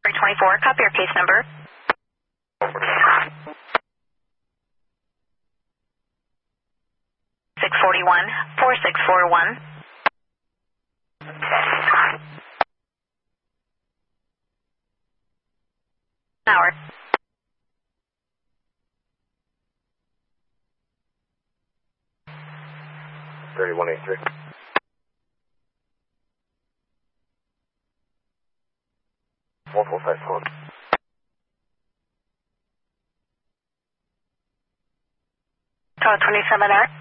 324, copy your case number. 641, 4641. Hour. $31.83. One full size phone. Tower 27 hour.